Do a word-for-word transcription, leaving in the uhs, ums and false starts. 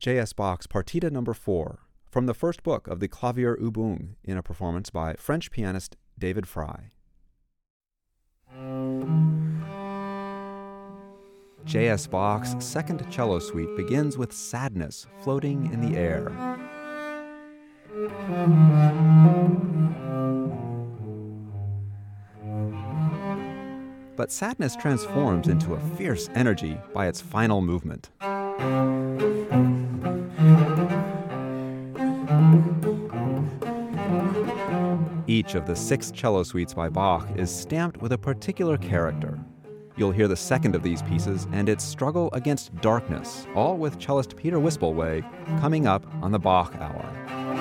J S. Bach's Partita Number four, from the first book of the Klavierübung, in a performance by French pianist David Frey. J S. Bach's second cello suite begins with sadness floating in the air. But sadness transforms into a fierce energy by its final movement. Each of the six cello suites by Bach is stamped with a particular character. You'll hear the second of these pieces and its struggle against darkness, all with cellist Peter Wispelwey, coming up on the Bach Hour.